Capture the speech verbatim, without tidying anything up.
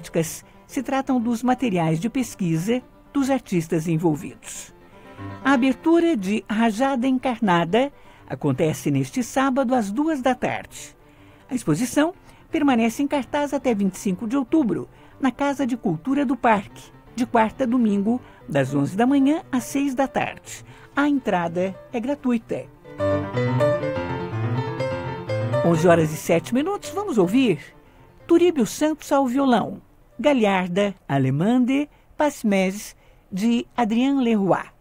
temáticas se tratam dos materiais de pesquisa dos artistas envolvidos. A abertura de Rajada Encarnada acontece neste sábado às duas da tarde. A exposição permanece em cartaz até vinte e cinco de outubro, na Casa de Cultura do Parque, de quarta a domingo, das onze da manhã às seis da tarde. A entrada é gratuita. onze horas e sete minutos, vamos ouvir Turíbio Santos ao violão, Galharda, Allemande, Passemés, de Adrien Leroy.